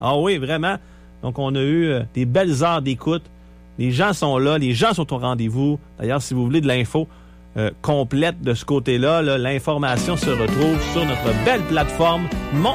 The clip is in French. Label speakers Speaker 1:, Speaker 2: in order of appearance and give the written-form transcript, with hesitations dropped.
Speaker 1: Ah oui, vraiment. Donc, on a eu des belles heures d'écoute. Les gens sont là, les gens sont au rendez-vous. D'ailleurs, si vous voulez de l'info complète de ce côté-là, là, l'information se retrouve sur notre belle plateforme